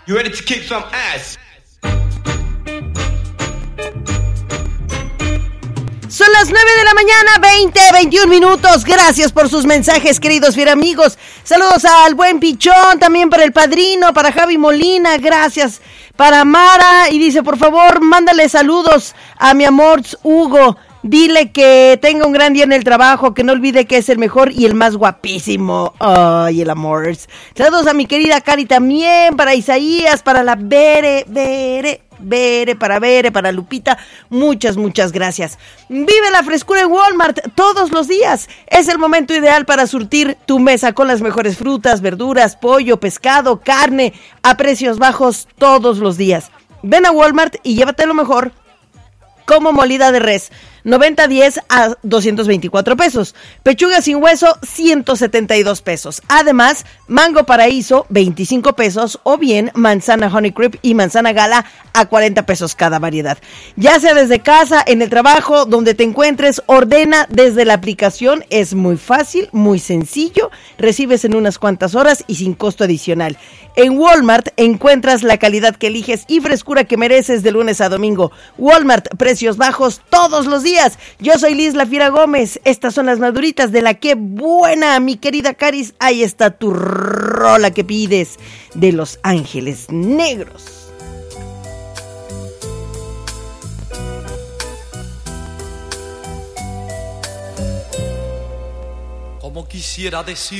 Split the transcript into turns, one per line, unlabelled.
You ready to kick some ass?
Son las 9 de la mañana, 21 minutos. Gracias por sus mensajes, queridos fiel amigos. Saludos al buen Pichón, también para el padrino, para Javi Molina, gracias. Para Mara, y dice, por favor, mándale saludos a mi amor Hugo. Dile que tenga un gran día en el trabajo, que no olvide que es el mejor y el más guapísimo. Ay, el amor. Saludos a mi querida Cari también, para Isaías, para la Bere, para Lupita, muchas gracias. Vive la frescura en Walmart todos los días. Es el momento ideal para surtir tu mesa con las mejores frutas, verduras, pollo, pescado, carne, a precios bajos todos los días. Ven a Walmart y llévate lo mejor, como molida de res, 90-10 a 224 pesos. Pechuga sin hueso, 172 pesos. Además, mango paraíso, 25 pesos. O bien, manzana honey cream y manzana gala a 40 pesos cada variedad. Ya sea desde casa, en el trabajo, donde te encuentres, ordena desde la aplicación. Es muy fácil, muy sencillo. Recibes en unas cuantas horas y sin costo adicional. En Walmart encuentras la calidad que eliges y frescura que mereces de lunes a domingo. Walmart, precios bajos todos los días. Yo soy Liz La Fiera Gómez. Estas son las maduritas de la que buena, mi querida Caris. Ahí está tu rola que pides de Los Ángeles Negros.
Como quisiera decir